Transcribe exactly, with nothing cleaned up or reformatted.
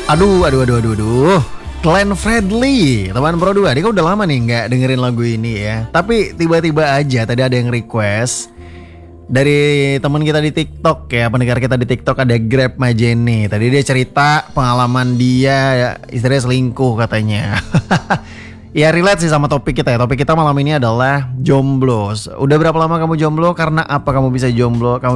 Aduh, aduh, aduh, aduh, aduh. Glenn Fredly, teman Pro dua. Dia kan udah lama nih nggak dengerin lagu ini ya. Tapi tiba-tiba aja tadi ada yang request dari teman kita di TikTok ya, pendengar kita di TikTok ada Grab Majeni. Tadi dia cerita pengalaman dia ya, istrinya selingkuh katanya. Ya relate sih sama topik kita ya. Topik kita malam ini adalah jomblo. Udah berapa lama kamu jomblo? Karena apa kamu bisa jomblo? Kamu